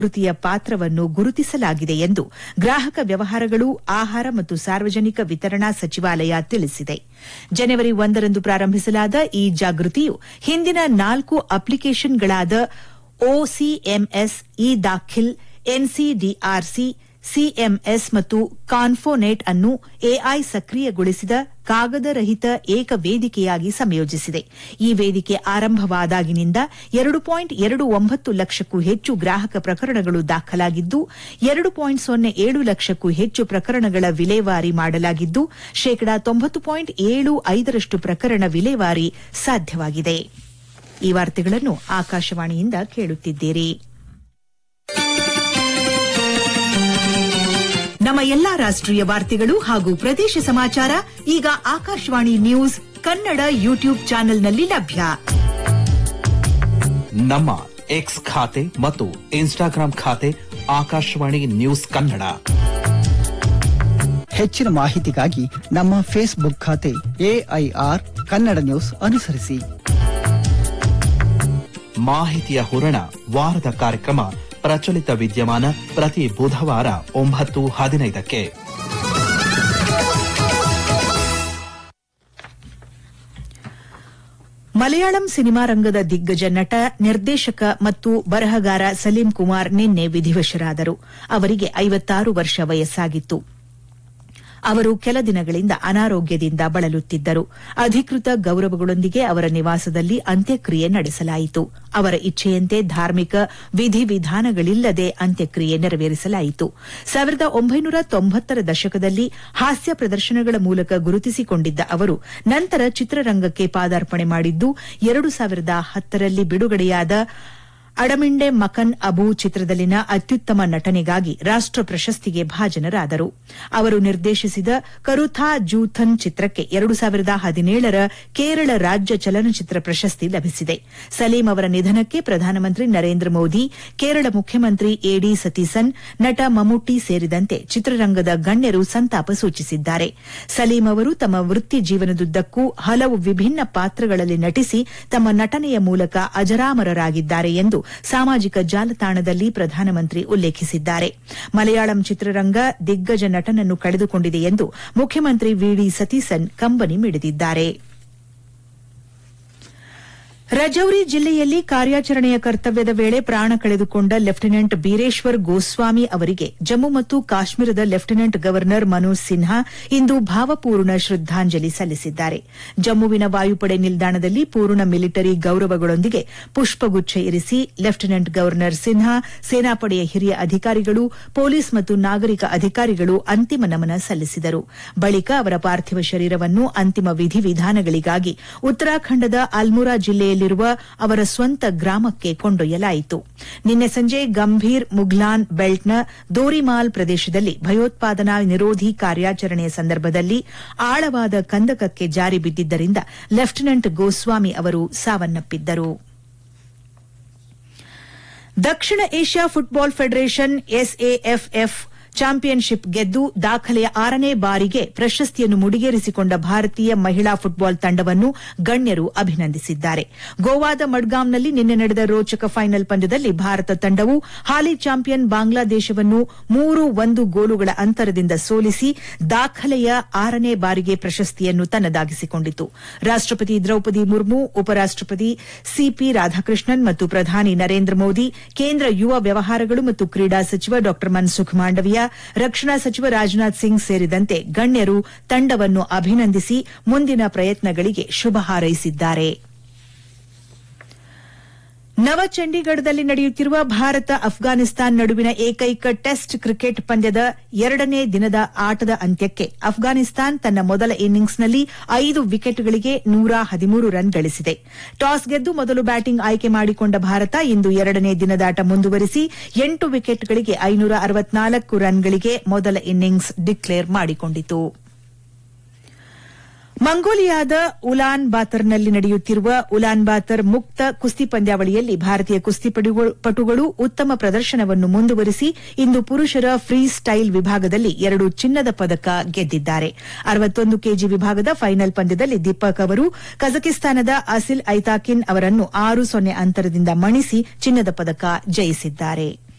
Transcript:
ಜಾಗೃತಿಯ ಪಾತ್ರವನ್ನು ಗುರುತಿಸಲಾಗಿದೆ ಎಂದು ಗ್ರಾಹಕ ವ್ಯವಹಾರಗಳು ಆಹಾರ ಮತ್ತು ಸಾರ್ವಜನಿಕ ವಿತರಣಾ ಸಚಿವಾಲಯ ತಿಳಿಸಿದೆ. ಜನವರಿ 1ರಂದು ಪ್ರಾರಂಭಿಸಲಾದ ಈ ಜಾಗೃತಿಯು ಹಿಂದಿನ 4 ಅಪ್ಲಿಕೇಷನ್ಗಳಾದ ಒಸಿಎಂಎಸ್, ಇ ದಾಖಿಲ್, ಎನ್ಸಿಡಿಆರ್ಸಿ, ಸಿಎಂಎಸ್ ಮತ್ತು ಕಾನ್ಫೋನೆಟ್ ಅನ್ನು ಎಐ ಸಕ್ರಿಯಗೊಳಿಸಿದ ಕಾಗದರಹಿತ ಏಕ ವೇದಿಕೆಯಾಗಿ ಸಂಯೋಜಿಸಿದೆ. ಈ ವೇದಿಕೆ ಆರಂಭವಾದಾಗಿನಿಂದ 2.29 ಲಕ್ಷಕ್ಕೂ ಹೆಚ್ಚು ಗ್ರಾಹಕ ಪ್ರಕರಣಗಳು ದಾಖಲಾಗಿದ್ದು 2.07 ಲಕ್ಷಕ್ಕೂ ಹೆಚ್ಚು ಪ್ರಕರಣಗಳ ವಿಲೇವಾರಿ ಮಾಡಲಾಗಿದ್ದು 90.75% ಪ್ರಕರಣ ವಿಲೇವಾರಿ ಸಾಧ್ಯವಾಗಿದೆ. ಈ ವಾರ್ತೆಗಳನ್ನು ಆಕಾಶವಾಣಿಯಿಂದ ಕೇಳುತ್ತಿದ್ದೀರಿ. ನಮ್ಮ ಎಲ್ಲಾ ರಾಷ್ಟ್ರೀಯ ವಾರ್ತೆಗಳು ಹಾಗೂ ಪ್ರದೇಶ ಸಮಾಚಾರ ಈಗ ಆಕಾಶವಾಣಿ ನ್ಯೂಸ್ ಕನ್ನಡ ಯೂಟ್ಯೂಬ್ ಚಾನೆಲ್ನಲ್ಲಿ ಲಭ್ಯ. ನಮ್ಮ ಎಕ್ಸ್ ಖಾತೆ ಮತ್ತು ಇನ್ಸ್ಟಾಗ್ರಾಂ ಖಾತೆ ಆಕಾಶವಾಣಿ ನ್ಯೂಸ್ ಕನ್ನಡ. ಹೆಚ್ಚಿನ ಮಾಹಿತಿಗಾಗಿ ನಮ್ಮ ಫೇಸ್ಬುಕ್ ಖಾತೆ ಎಐಆರ್ ಕನ್ನಡ ನ್ಯೂಸ್ ಅನುಸರಿಸಿ. ಮಾಹಿತಿಯ ಹೂರಣ ವಾರದ ಕಾರ್ಯಕ್ರಮ ಪ್ರಚಲಿತ ವಿದ್ಯಮಾನ ಪ್ರತಿ ಬುಧವಾರ 9:15ಕ್ಕೆ. ಮಲಯಾಳಂ ಸಿನಿಮಾ ರಂಗದ ದಿಗ್ಗಜ ನಟ, ನಿರ್ದೇಶಕ ಮತ್ತು ಬರಹಗಾರ ಸಲೀಂ ಕುಮಾರ್ ನಿನ್ನೆ ವಿಧಿವಶರಾದರು. ಅವರಿಗೆ 56 ವರ್ಷ ವಯಸ್ಸಾಗಿತ್ತು. ಅವರು ಕೆಲ ದಿನಗಳಿಂದ ಅನಾರೋಗ್ಯದಿಂದ ಬಳಲುತ್ತಿದ್ದರು. ಅಧಿಕೃತ ಗೌರವಗಳೊಂದಿಗೆ ಅವರ ನಿವಾಸದಲ್ಲಿ ಅಂತ್ಯಕ್ರಿಯೆ ನಡೆಸಲಾಯಿತು. ಅವರ ಇಚ್ಛೆಯಂತೆ ಧಾರ್ಮಿಕ ವಿಧಿವಿಧಾನಗಳಿಲ್ಲದೆ ಅಂತ್ಯಕ್ರಿಯೆ ನೆರವೇರಿಸಲಾಯಿತು. 1990ರ ದಶಕದಲ್ಲಿ ಹಾಸ್ಯ ಪ್ರದರ್ಶನಗಳ ಮೂಲಕ ಗುರುತಿಸಿಕೊಂಡಿದ್ದ ಅವರು ನಂತರ ಚಿತ್ರರಂಗಕ್ಕೆ ಪಾದಾರ್ಪಣೆ ಮಾಡಿದ್ದು 2010ರಲ್ಲಿ ಬಿಡುಗಡೆಯಾದ ಅಡಮಿಂಡೆ ಮಕನ್ ಅಬು ಚಿತ್ರದಲ್ಲಿನ ಅತ್ಯುತ್ತಮ ನಟನೆಗಾಗಿ ರಾಷ್ಟ ಪ್ರಶಸ್ತಿಗೆ ಭಾಜನರಾದರು. ಅವರು ನಿರ್ದೇಶಿಸಿದ ಕರುಥಾ ಜೂಥನ್ ಚಿತ್ರಕ್ಕೆ 2017ರ ಕೇರಳ ರಾಜ್ಯ ಚಲನಚಿತ್ರ ಪ್ರಶಸ್ತಿ ಲಭಿಸಿದೆ. ಸಲೀಂ ಅವರ ನಿಧನಕ್ಕೆ ಪ್ರಧಾನಮಂತ್ರಿ ನರೇಂದ್ರ ಮೋದಿ, ಕೇರಳ ಮುಖ್ಯಮಂತ್ರಿ ಎಡಿ ಸತೀಸನ್, ನಟ ಮಮ್ಮುಟ್ಟಿ ಸೇರಿದಂತೆ ಚಿತ್ರರಂಗದ ಗಣ್ಯರು ಸಂತಾಪ ಸೂಚಿಸಿದ್ದಾರೆ. ಸಲೀಂ ಅವರು ತಮ್ಮ ವೃತ್ತಿ ಜೀವನದುದ್ದಕ್ಕೂ ಹಲವು ವಿಭಿನ್ನ ಪಾತ್ರಗಳಲ್ಲಿ ನಟಿಸಿ ತಮ್ಮ ನಟನೆಯ ಮೂಲಕ ಅಜರಾಮರರಾಗಿದ್ದಾರೆ ಎಂದು ಸಾಮಾಜಿಕ ಜಾಲತಾಣದಲ್ಲಿ ಪ್ರಧಾನಮಂತ್ರಿ ಉಲ್ಲೇಖಿಸಿದ್ದಾರೆ. ಮಲಯಾಳಂ ಚಿತ್ರರಂಗ ದಿಗ್ಗಜ ನಟನನ್ನು ಕಳೆದುಕೊಂಡಿದೆ ಎಂದು ಮುಖ್ಯಮಂತ್ರಿ ವಿಡಿ ಸತೀಸನ್ ಕಂಬನಿ ಮಿಡಿದಿದ್ದಾರೆ. ರಜೌರಿ ಜಿಲ್ಲೆಯಲ್ಲಿ ಕಾರ್ಯಾಚರಣೆಯ ಕರ್ತವ್ಯದ ವೇಳೆ ಪ್ರಾಣ ಕಳೆದುಕೊಂಡ ಲೆಫ್ಟಿನೆಂಟ್ ಬೀರೇಶ್ವರ್ ಗೋಸ್ವಾಮಿ ಅವರಿಗೆ ಜಮ್ಮು ಮತ್ತು ಕಾಶ್ಮೀರದ ಲೆಫ್ಟಿನೆಂಟ್ ಗವರ್ನರ್ ಮನೋಜ್ ಸಿನ್ಹಾ ಇಂದು ಭಾವಪೂರ್ಣ ಶ್ರದ್ದಾಂಜಲಿ ಸಲ್ಲಿಸಿದ್ದಾರೆ. ಜಮ್ಮುವಿನ ವಾಯುಪಡೆ ನಿಲ್ದಾಣದಲ್ಲಿ ಪೂರ್ಣ ಮಿಲಿಟರಿ ಗೌರವಗಳೊಂದಿಗೆ ಪುಷ್ಪಗುಚ್ಛ ಇರಿಸಿ ಲೆಫ್ಟಿನೆಂಟ್ ಗವರ್ನರ್ ಸಿನ್ಹಾ, ಸೇನಾಪಡೆಯ ಹಿರಿಯ ಅಧಿಕಾರಿಗಳು, ಪೊಲೀಸ್ ಮತ್ತು ನಾಗರಿಕ ಅಧಿಕಾರಿಗಳು ಅಂತಿಮ ನಮನ ಸಲ್ಲಿಸಿದರು. ಬಳಿಕ ಅವರ ಪಾರ್ಥಿವ ಶರೀರವನ್ನು ಅಂತಿಮ ವಿಧಿವಿಧಾನಗಳಿಗಾಗಿ ಉತ್ತರಾಖಂಡದ ಅಲ್ಮುರಾ ಜಿಲ್ಲೆಯಲ್ಲಿ ಅವರ ಸ್ವಂತ ಗ್ರಾಮಕ್ಕೆ ಕೊಂಡೊಯ್ಯಲಾಯಿತು. ನಿನ್ನೆ ಸಂಜೆ ಗಂಭೀರ್ ಮುಘ್ಲಾನ್ ಬೆಲ್ಟ್ನ ದೋರಿಮಾಲ್ ಪ್ರದೇಶದಲ್ಲಿ ಭಯೋತ್ಪಾದನಾ ನಿರೋಧಿ ಕಾರ್ಯಾಚರಣೆಯ ಸಂದರ್ಭದಲ್ಲಿ ಆಳವಾದ ಕಂದಕಕ್ಕೆ ಜಾರಿ ಬಿದ್ದಿದ್ದರಿಂದ ಲೆಫ್ಟಿನೆಂಟ್ ಗೋಸ್ವಾಮಿ ಅವರು ಸಾವನ್ನಪ್ಪಿದ್ದರು. ದಕ್ಷಿಣ Asia football federation SAFF championship ಗೆದ್ದು ದಾಖಲೆಯ 6ನೇ ಬಾರಿಗೆ ಪ್ರಶಸ್ತಿಯನ್ನು ಮುಡಿಗೇರಿಸಿಕೊಂಡ ಭಾರತೀಯ ಮಹಿಳಾ ಫುಟ್ಬಾಲ್ ತಂಡವನ್ನು ಗಣ್ಯರು ಅಭಿನಂದಿಸಿದ್ದಾರೆ. ಗೋವಾದ ಮಡ್ಗಾಂವ್ನಲ್ಲಿ ನಿನ್ನೆ ನಡೆದ ರೋಚಕ ಫೈನಲ್ ಪಂದ್ಯದಲ್ಲಿ ಭಾರತ ತಂಡವು ಹಾಲಿ ಚಾಂಪಿಯನ್ ಬಾಂಗ್ಲಾದೇಶವನ್ನು 3-1 ಗೋಲುಗಳ ಅಂತರದಿಂದ ಸೋಲಿಸಿ ದಾಖಲೆಯ 6ನೇ ಬಾರಿಗೆ ಪ್ರಶಸ್ತಿಯನ್ನು ತನ್ನದಾಗಿಸಿಕೊಂಡಿತು. ರಾಷ್ಟಪತಿ ದ್ರೌಪದಿ ಮುರ್ಮು, ಉಪರಾಷ್ಟಪತಿ ಸಿಪಿ ರಾಧಾಕೃಷ್ಣನ್ ಮತ್ತು ಪ್ರಧಾನಿ ನರೇಂದ್ರ ಮೋದಿ, ಕೇಂದ್ರ ಯುವ ವ್ಯವಹಾರಗಳು ಮತ್ತು ಕ್ರೀಡಾ ಸಚಿವ ಡಾ ಮನ್ಸುಖ್ ಮಾಂಡವಿಯಾ, ರಕ್ಷಣಾ ಸಚಿವ ರಾಜನಾಥ್ ಸಿಂಗ್ ಸೇರಿದಂತೆ ಗಣ್ಯರು ತಂಡವನ್ನು ಅಭಿನಂದಿಸಿ ಮುಂದಿನ ಪ್ರಯತ್ನಗಳಿಗೆ ಶುಭ ಹಾರೈಸಿದ್ದಾರೆ. ನವಚಂಡೀಗಢದಲ್ಲಿ ನಡೆಯುತ್ತಿರುವ ಭಾರತ ಅಫ್ಘಾನಿಸ್ತಾನ ನಡುವಿನ ಏಕೈಕ ಟೆಸ್ಟ್ ಕ್ರಿಕೆಟ್ ಪಂದ್ಯದ 2ನೇ ದಿನದ ಆಟದ ಅಂತ್ಯಕ್ಕೆ ಅಫ್ಘಾನಿಸ್ತಾನ ತನ್ನ ಮೊದಲ ಇನ್ನಿಂಗ್ಸ್ನಲ್ಲಿ 5 ವಿಕೆಟ್ಗಳಿಗೆ 113 ರನ್ ಗಳಿಸಿದೆ. ಟಾಸ್ ಗೆದ್ದು ಮೊದಲು ಬ್ಯಾಟಿಂಗ್ ಆಯ್ಕೆ ಮಾಡಿಕೊಂಡ ಭಾರತ ಇಂದು 2ನೇ ದಿನದಾಟ ಮುಂದುವರಿಸಿ 8 ವಿಕೆಟ್ಗಳಿಗೆ 564 ರನ್ಗಳಿಗೆ ಮೊದಲ ಇನ್ನಿಂಗ್ಸ್ ಡಿಕ್ಲೇರ್ ಮಾಡಿಕೊಂಡಿತು. ಮಂಗೋಲಿಯಾದ ಉಲಾನ್ ಬಾತರ್ನಲ್ಲಿ ನಡೆಯುತ್ತಿರುವ ಉಲಾನ್ ಬಾತರ್ ಮುಕ್ತ ಕುಸ್ತಿ ಪಂದ್ಯಾವಳಿಯಲ್ಲಿ ಭಾರತೀಯ ಕುಸ್ತಿಪಟುಗಳು ಉತ್ತಮ ಪ್ರದರ್ಶನವನ್ನು ಮುಂದುವರಿಸಿ ಇಂದು ಪುರುಷರ ಫ್ರೀ ಸ್ಟೈಲ್ ವಿಭಾಗದಲ್ಲಿ 2 ಚಿನ್ನದ ಪದಕ ಗೆದ್ದಿದ್ದಾರೆ. 61 ಕೆಜಿ ವಿಭಾಗದ ಫೈನಲ್ ಪಂದ್ಯದಲ್ಲಿ ದೀಪಕ್ ಅವರು ಕಜಕಿಸ್ತಾನದ ಅಸಿಲ್ ಐತಾಕಿನ್ ಅವರನ್ನು 6-0 ಅಂತರದಿಂದ ಮಣಿಸಿ ಚಿನ್ನದ ಪದಕ ಜಯಿಸಿದ್ದಾರೆ.